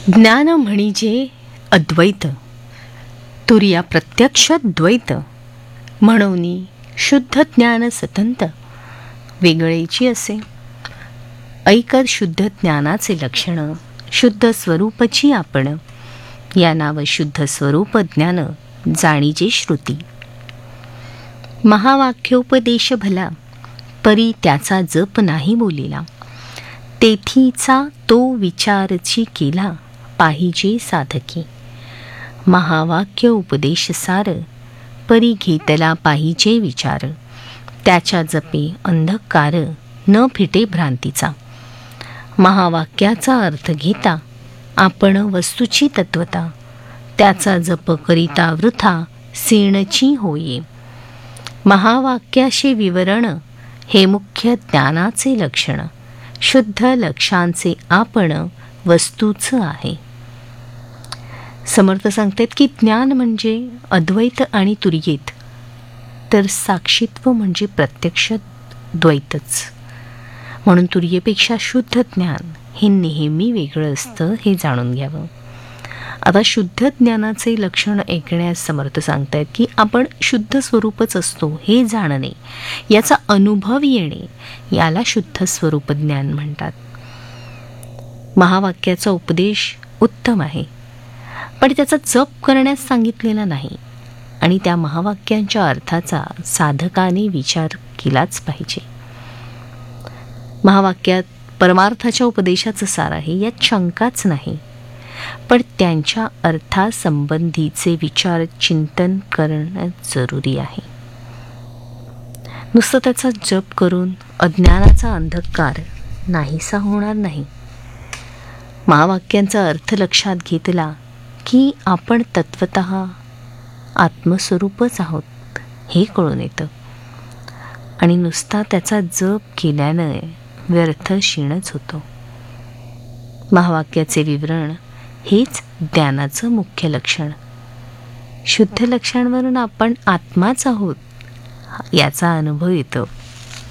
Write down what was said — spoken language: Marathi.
ज्ञान म्हणजे अद्वैत, तुर्या प्रत्यक्ष द्वैत, म्हणून शुद्ध ज्ञान सतंत वेगळेची असे. ऐकत शुद्ध ज्ञानाचे लक्षण, शुद्ध स्वरूपची आपण, या नाव शुद्ध स्वरूप ज्ञान जाणीजे श्रुती. महावाक्योपदेश भला, परी त्याचा जप नाही बोलिला, तेथीचा तो विचारची केला, पाहिजे साधकी. महावाक्य उपदेश सार, परी घेतला पाहिजे विचार, त्याच्या जपे अंधकार न फिटे भ्रांतीचा. महावाक्याचा अर्थ घेता आपण वस्तूची तत्वता, त्याचा जप करिता वृथा सीणची होये. महावाक्याशी विवरण हे मुख्य ज्ञानाचे लक्षण, शुद्ध लक्षांचे आपण वस्तूच आहे. समर्थ सांगतात की ज्ञान म्हणजे अद्वैत आणि तुर्येत, तर साक्षीत्व म्हणजे प्रत्यक्ष द्वैतच. म्हणून तुर्येपेक्षा शुद्ध ज्ञान हे नेहमी वेगळं असतं, हे जाणून घ्यावं. आता शुद्ध ज्ञानाचे लक्षण ऐकण्यास समर्थ सांगतायत की आपण शुद्ध स्वरूपच असतो हे जाणणे, याचा अनुभव येणे, याला शुद्ध स्वरूप ज्ञान म्हणतात. महावाक्याचा उपदेश उत्तम आहे, पण त्याचा जप करण्यास सांगितलेला नाही, आणि त्या महावाक्यांच्या अर्थाचा साधकाने विचार केलाच पाहिजे. महावाक्यात परमार्थाच्या उपदेशाचं सार आहे, यात शंकाच नाही, पण त्यांच्या अर्थासंबंधीचे विचार चिंतन करणं जरुरी आहे. नुसतं त्याचा जप करून अज्ञानाचा अंधकार नाहीसा होणार नाही. महावाक्यांचा अर्थ लक्षात घेतला की आपण तत्वतः आत्मस्वरूपच आहोत हे कळून येतं, आणि नुसता त्याचा जप केल्यानं व्यर्थ क्षीणच होतो. महावाक्याचे विवरण हेच ज्ञानाचं मुख्य लक्षण. शुद्ध लक्षणावरून आपण आत्माच आहोत याचा अनुभव येतो.